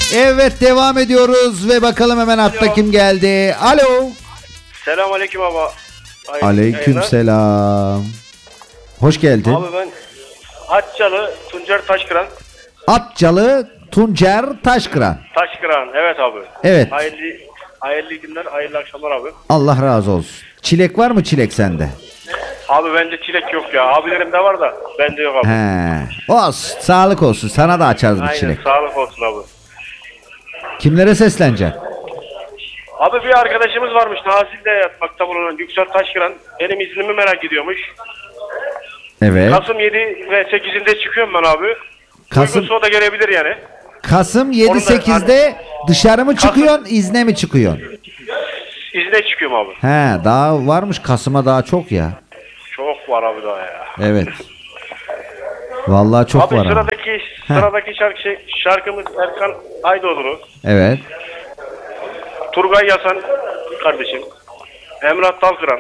Evet, devam ediyoruz ve bakalım hemen hatta kim geldi. Alo. Selamünaleyküm baba. Aleykümselam. Hoş geldin. Abi ben Atçalı Tuncer Taşkıran. Atçalı Tuncer Taşkıran. Taşkıran, evet abi. Evet. Hayırlı günler, hayırlı akşamlar abi. Allah razı olsun. Çilek var mı çilek sende? Abi bende çilek yok ya. Abilerimde var da bende yok abi. He. Olsun. Sağlık olsun. Sana da açarız bir Aynen, çilek. sağlık olsun abi. Kimlere sesleneceksin? Abi bir arkadaşımız varmış Nazilli'de yatmakta bulunan Yüksel Taşkıran. Benim iznimi merak ediyormuş. Evet. Kasım 7 ve 8'inde çıkıyorum ben abi. Uygunsa o da gelebilir yani. Kasım 7-8'de dışarı mı çıkıyorsun, izne mi çıkıyorsun? İzne çıkıyorum abi. He, daha varmış Kasım'a, daha çok ya. Çok var abi daha ya. Evet. Vallahi çok abi var. Sıradaki şarkımız Erkan Aydoğdu. Evet. Turgay Yasan kardeşim. Emrah Dalkıran.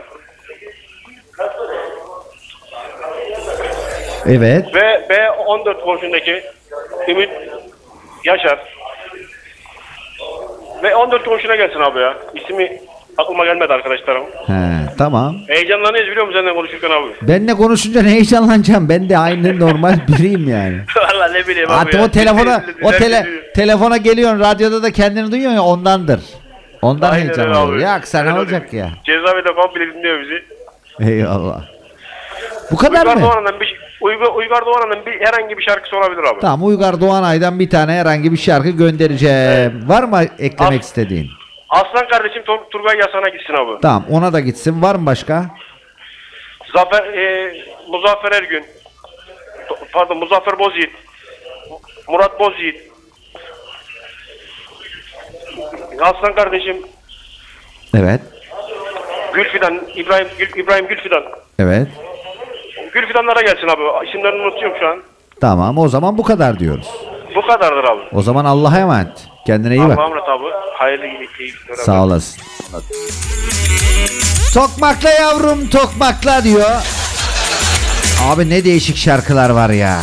Evet. Ve B14 koğuşundaki Ümit Yaşar. Ve 14 koğuşuna gelsin abi ya. İsmi aklıma gelmedi arkadaşlarım. He, tamam. Heyecanlanıyoruz biliyor musun senden konuşurken abi? Benle konuşunca ne heyecanlanacağım? Ben de aynı normal biriyim yani. Valla ne bileyim abi Hatta ya. telefona geliyorsun, radyoda da kendini duyuyorsun ya, ondandır. Ondan Aynen heyecan öyle oluyor. abi. Ya sen ne Öyle olacak oluyor. ya? Cezaevi de komple dinliyor bizi. Eyvallah. Bu kadar Uygar mı? Uygar Doğan'ın herhangi bir şarkısı olabilir abi. Tamam, Uygar Doğanay'dan bir tane herhangi bir şarkı göndereceğim. Evet. Var mı eklemek istediğin? Aslan kardeşim Turgay Yasan'a gitsin abi. Tamam, ona da gitsin. Var mı başka? Muzaffer Ergün. Muzaffer Bozyiğit. Murat Bozyiğit. Aslan kardeşim Evet. Gülfidan, İbrahim Gülfidan. Evet. Gülfidanlara gelsin abi. İsimlerini unutuyorum şu an. Tamam, o zaman bu kadar diyoruz. Bu kadardır abi. O zaman Allah'a emanet. Kendine iyi bak. Allah'a emanet abi. Hayırlı günler. Sağ olasın. Tokmakla yavrum, tokmakla diyor. Abi ne değişik şarkılar var ya.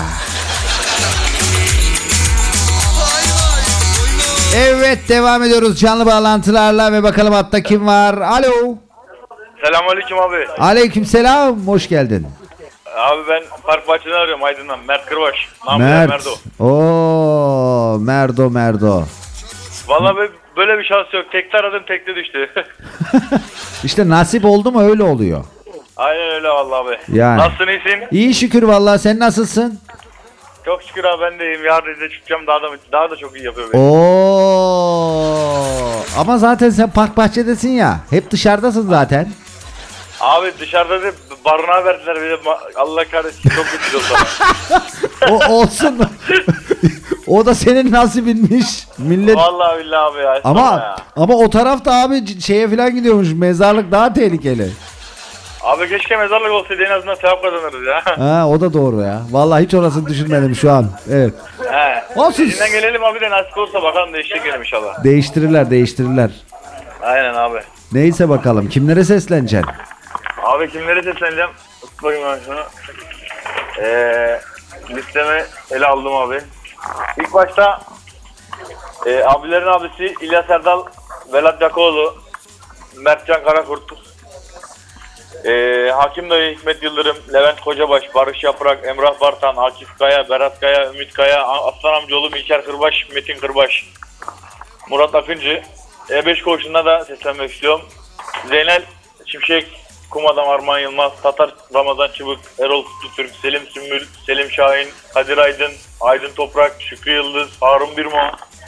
Evet, devam ediyoruz canlı bağlantılarla ve bakalım hatta kim var? Alo. Selamünaleyküm abi. Aleykümselam, hoş geldin. Abi ben Park Bahçe'den arıyorum Aydın'dan. Mert Kırbaş. Mert. Oo, Merdo. Vallahi böyle bir şans yok. Tekte aradım, tekte düştü. İşte nasip oldu mu öyle oluyor. Aynen öyle vallahi abi. Yani. Nasılsın, iyisin? İyi şükür vallahi, sen nasılsın? Çok şükür abi, ben de iyiyim. Yarın Rize'ye çıkacağım, daha da çok iyi yapıyor beni. Oo. Ama zaten sen park bahçedesin ya. Hep dışarıdasın zaten. Abi dışarıda da barınağa verdiler bir de, Allah kahretsin, çok güzel oldu. O olsun. O da senin nasibinmiş. Millet. Vallahi billahi abi ya. Ama o tarafta abi şeye falan gidiyormuş. Mezarlık daha tehlikeli. Abi keşke mezarlık olsaydı, en azından sevap kazanırız ya. Ha, o da doğru ya. Vallahi hiç orasını düşünmedim şu an. Evet. He. Olsun. Elinden gelelim abi de, nasip olursa bakalım, değiştirelim inşallah. Değiştirirler. Aynen abi. Neyse bakalım. Kimlere sesleneceksin? Abi kimlere sesleneceğim? Bakayım ben şunu. Listemi ele aldım abi. İlk başta abilerin abisi İlyas Erdal, Velat Yakoğlu, Mertcan Karakurt, Hakim Dayı, Hikmet Yıldırım, Levent Kocabaş, Barış Yaprak, Emrah Bartan, Akif Kaya, Berat Kaya, Ümit Kaya, Aslan amcaoğlu İlker Kırbaş, Metin Kırbaş, Murat Akıncı. E5 koğuşuna da seslenmek istiyorum. Zeynel Şimşek, Kuma'dan Arman Yılmaz, Tatar Ramazan Çıbık, Erol Kutlu, Selim Sümbül, Selim Şahin, Kadir Aydın, Aydın Toprak, Şükrü Yıldız, Harun Birmo.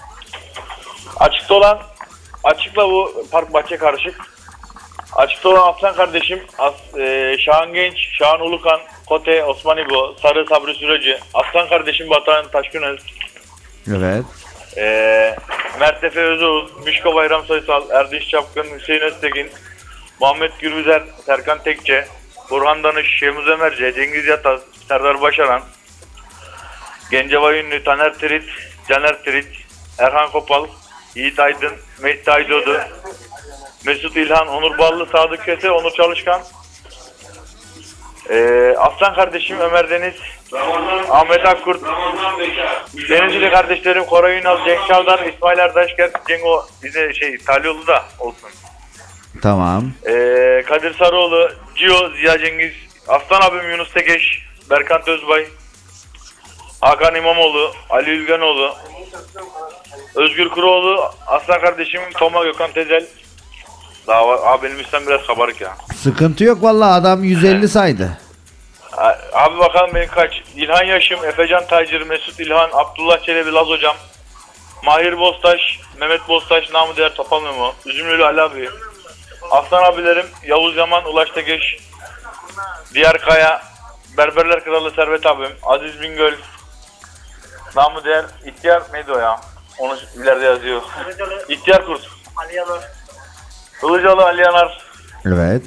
Açıkla bu park bahçe karışık. Açıkta olan Aslan kardeşim, Şahan Genç, Şahan Ulukan, Kote, Osman İbo, Sarı Sabri Süreci, Aslan kardeşim Batuhan Taşkınöz. Evet. Mert Efe Özoğuz, Mişko Bayram Soysal, Erdinç Çapkın, Hüseyin Öztekin, Muhammed Gürbüzer, Serkan Tekçe, Burhan Danış, Şemuz Emerce, Cengiz Yataz, Serdar Başaran, Gencebay Ünlü, Taner Tirit, Caner Tirit, Erhan Kopal, Yiğit Aydın, Mehdi Aydoğdu, Mesut İlhan, Onur Ballı, Sadık Kese, Onur Çalışkan, Aslan kardeşim Ömer Deniz, Ahmet Akkurt, Denizli kardeşlerim Koray Ünal, Cenk Çavdar, İsmail Erdaşker, Cengo bize İtalyalı da olsun. Tamam. Kadir Sarıoğlu, Cio, Ziya Cengiz, Aslan abim Yunus Tekeş, Berkant Özbay, Hakan İmamoğlu, Ali Ülgenoğlu, Özgür Kuroğlu, Aslan kardeşim Toma Gökhan Tezel. Daha var. Abi benim üstten biraz kabarık ya. Sıkıntı yok vallahi, adam 150 saydı. Abi bakalım benim kaç? İlhan Yaşım, Efecan Taycır, Mesut İlhan, Abdullah Çelebi, Laz Hocam, Mahir Boztaş, Mehmet Boztaş, namı diğer Topal Memo, Üzümlülü Ali abi, Aslan abilerim, Yavuz Yaman, Ulaş Tekeş, Diyar Kaya, Berberler Kralı Servet abim, Aziz Bingöl, namı diğer İhtiyar neydi o ya? Onu ileride yazıyor. İhtiyar Kurt. Ali Yanar. Ilıcalı Ali Yanar. Evet.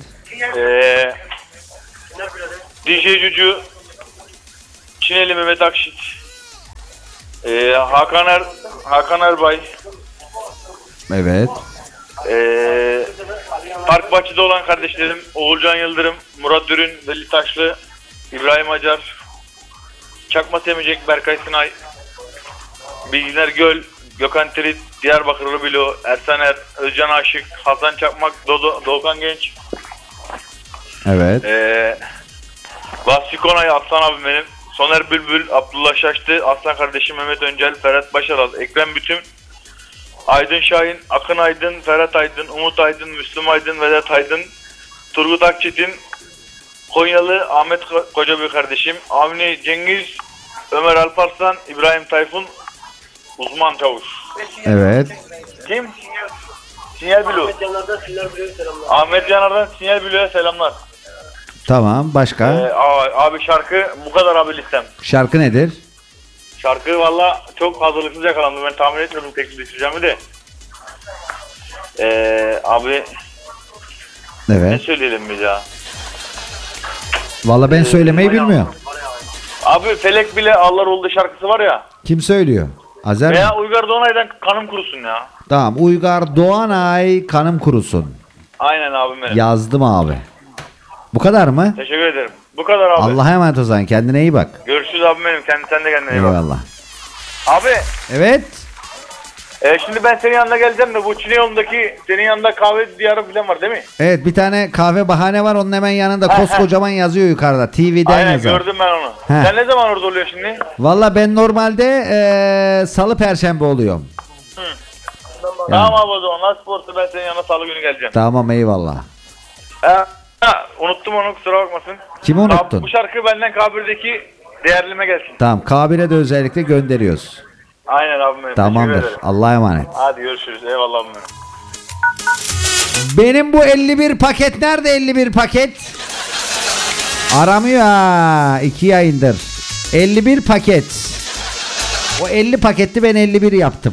DJ Cucu, Çineli Mehmet Akşit, Hakan Erbay, Evet. Park Bahçe'de olan kardeşlerim Oğulcan Yıldırım, Murat Dürün, Veli Taşlı, İbrahim Acar, Çakma Semicek, Berkay Sınay, Bilginer Göl, Gökhan Tirit, Diyarbakırlı Bilo, Ersan Özcan Aşık, Hasan Çakmak, Doğukan Genç, Evet. Vasfi Konay, Aslan abim benim, Soner Bülbül, Abdullah Şaştı, Aslan kardeşim Mehmet Öncel, Ferhat Başaral, Ekrem Bütüm, Aydın Şahin, Akın Aydın, Ferhat Aydın, Umut Aydın, Müslüm Aydın, Vedat Aydın, Turgut Akçetin, Konyalı Ahmet Kocabey kardeşim, Avni Cengiz, Ömer Alparslan, İbrahim Tayfun, Uzman Çavuş. Evet. Kim? Sinyal Bilo. Ahmet Yanar'dan Sinyal Bilo'ya selamlar. Ahmet Yanar'dan Sinyal Bilo'ya selamlar. Tamam, başka? Abi şarkı bu kadar abi listem. Şarkı nedir? Şarkı valla çok hazırlıksız yakalandım. Ben tahmin etmiyordum tek düşeceğimi de. Abi ne Evet. söyleyelim biz ya? Vallahi ben söylemeyi bilmiyorum. Abi Felek bile Allah oldu şarkısı var ya. Kim söylüyor? Azer mi? Veya Uygar Doğanay'dan kanım kurusun ya. Tamam. Uygar Doğanay, kanım kurusun. Aynen abim benim. Yazdım abi. Bu kadar mı? Teşekkür ederim. Bu kadar abi. Allah'a emanet o zaman. Kendine iyi bak. Görüşürüz abim benim. Sen de kendine iyi bak. Eyvallah. Abi Evet. şimdi ben senin yanına geleceğim de bu Çin yolundaki senin yanında kahve diyarı falan var değil mi? Evet, bir tane kahve bahane var, onun hemen yanında koskocaman yazıyor yukarıda. TV'den Aynen yazar. gördüm ben onu. Heh. Sen ne zaman orada oluyor şimdi? Valla ben normalde salı perşembe oluyorum. Tamam abi o zaman nasip olursa ben senin yanına salı günü geleceğim. Tamam, eyvallah. Unuttum onu kusura bakmasın. Kimi unuttun? Bu şarkı benden Kabir'deki değerlime gelsin. Tamam, Kabir'e de özellikle gönderiyoruz. Aynen abim benim. Tamamdır. Teşekkür ederim. Allah'a emanet. Hadi görüşürüz. Eyvallah abim benim. Benim bu 51 paket nerede, 51 paket? Aramıyor ha, 2 yayındır. 51 paket. O 50 paketti, ben 51 yaptım.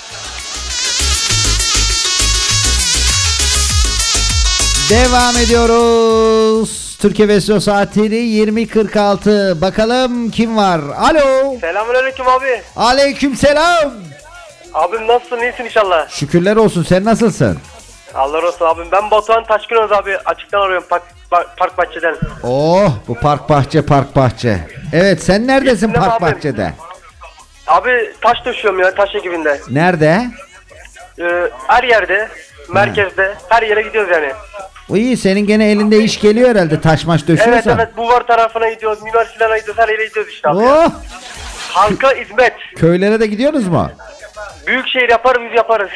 Devam ediyoruz. Türkiye Veslo saatini 20.46. Bakalım kim var? Alo. Selamünaleyküm abi. Aleykümselam. Abim nasılsın? İyisin inşallah. Şükürler olsun. Sen nasılsın? Allah razı olsun abim. Ben Batuhan Taşkınoz abi. Açıktan arıyorum Park Bahçe'den. Oh, bu park bahçe. Evet, sen neredesin İsmim park abi. bahçede? Abi taş döşüyorum ya, taş ekibinde. Nerede? Her yerde, merkezde, her yere gidiyoruz yani. O iyi, senin gene elinde iş geliyor herhalde, taş maş Evet döşüyorsan. evet, Bulvar tarafına gidiyoruz, Mimar Sinan'a gidiyoruz, her yere gidiyoruz işte abi. Oh, Halka hizmet. köylere de gidiyorsunuz mu? Büyükşehir yapar mıyız yaparız.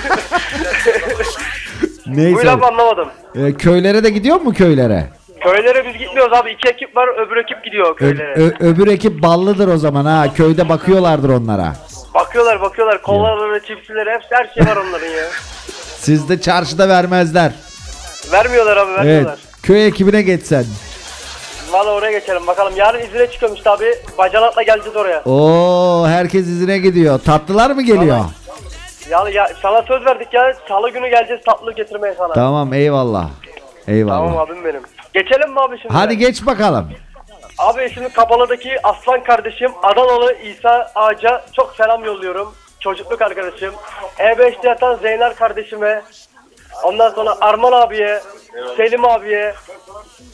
Neyse. Buyur abi, anlamadım. Köylere de gidiyor mu köylere? Köylere biz gitmiyoruz abi, 2 ekip var, öbür ekip gidiyor köylere. Öbür ekip ballıdır o zaman ha. Köyde bakıyorlardır onlara. Bakıyorlar, kollaları, çiftçileri, hepsi, her şey var onların ya. Sizde çarşıda vermezler. Vermiyorlar abi, vermiyorlar. Evet. Köy ekibine geçsen. Valla oraya geçelim bakalım. Yarın izine çıkıyorum işte abi. Bacanatla geleceğiz oraya. Oo, herkes izine gidiyor. Tatlılar mı geliyor? Yani ya, sana söz verdik ya. Salı günü geleceğiz tatlı getirmeye sana. Tamam, eyvallah. Eyvallah. Tamam abim benim. Geçelim mi abi şimdi? Hadi geç bakalım. Abi şimdi Kapalı'daki Aslan kardeşim Adanalı İsa Ağaca çok selam yolluyorum. Çocukluk arkadaşım. E5'te yatan Zeynel kardeşime. Ondan sonra Arman abiye, Selim abiye,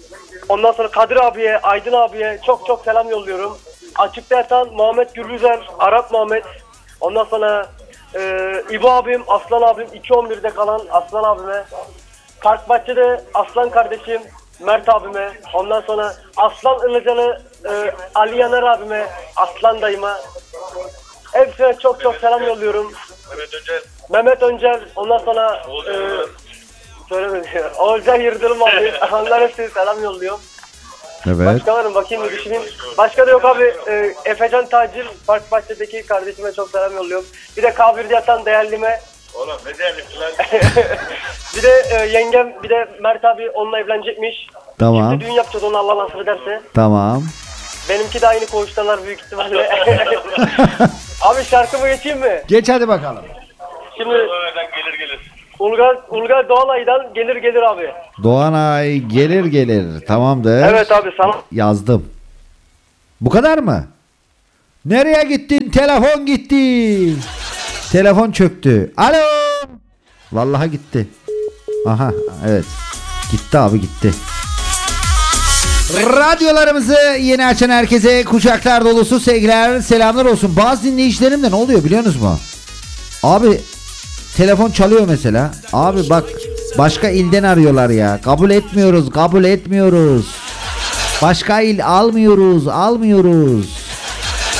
Ondan sonra Kadir abiye, Aydın abiye çok çok selam yolluyorum. Açıkta yatan Muhammed Gürbüzer, Arap Muhammed. Ondan sonra İbo abim, Aslan abim, 2-11'de kalan Aslan abime. Park Bahçe'de Aslan kardeşim, Mert abime. Ondan sonra Aslan Ilıcalı, Ali Yanar abime, Aslan dayıma. Hepsine çok çok selam yolluyorum. Mehmet Öncel, ondan sonra söylemedim ya. Olcay Yıldırım abi. Onlar hepsine selam yolluyorum. Evet. Başka var mı? Bakayım bir düşüneyim. Başka da yok abi. Efecan Tacir, Park Bahçe'deki kardeşime çok selam yolluyorum. Bir de K1'de yatan değerlime. Oğlum ne diyelim lan? Bir de yengem, bir de Mert abi onunla evlenecekmiş. Tamam. Şimdi düğün yapacağız onu Allah nasip ederse. Tamam. Benimki de aynı koğuştalar büyük ihtimalle. Abi şarkımı geçeyim mi? Geç hadi bakalım. Şimdi gelir. Ulgar Doğalay'dan gelir abi. Doğanay gelir. Tamamdır. Evet abi sana. Yazdım. Bu kadar mı? Nereye gittin? Telefon gitti. Telefon çöktü. Alo. Vallahi gitti. Aha evet. Gitti abi gitti. Radyolarımızı yeni açan herkese kucaklar dolusu sevgiler, selamlar olsun. Bazı dinleyicilerimde ne oluyor biliyorsunuz mu? Abi telefon çalıyor mesela. Abi bak başka ilden arıyorlar ya. Kabul etmiyoruz. Başka il almıyoruz.